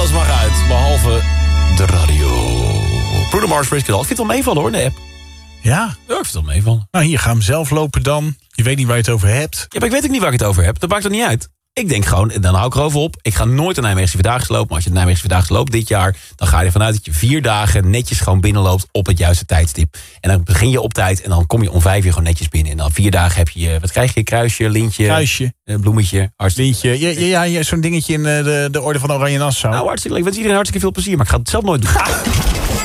Alles mag uit, behalve de radio. Bruno Mars, Risk It All. Ik vind het wel meevallen hoor, de app. Ja? Ja, ik vind het wel meevallen. Nou, hier, ga hem zelf lopen dan. Je weet niet waar je het over hebt. Ja, maar ik weet ook niet waar ik het over heb. Dat maakt er niet uit. Ik denk gewoon, en dan hou ik erover op. Ik ga nooit de Nijmeegse Vierdaagse lopen. Maar als je de Nijmeegse Vierdaagse loopt dit jaar, dan ga je ervan uit dat je 4 dagen netjes gewoon binnenloopt op het juiste tijdstip. En dan begin je op tijd en dan kom je om 5 uur gewoon netjes binnen. En dan 4 dagen heb je, wat krijg je? Kruisje, lintje, Kruisje, bloemetje. lintje. Ja, zo'n dingetje in de orde van Oranje Nassau. Nou, hartstikke leuk. Ik wens iedereen hartstikke veel plezier, maar ik ga het zelf nooit doen.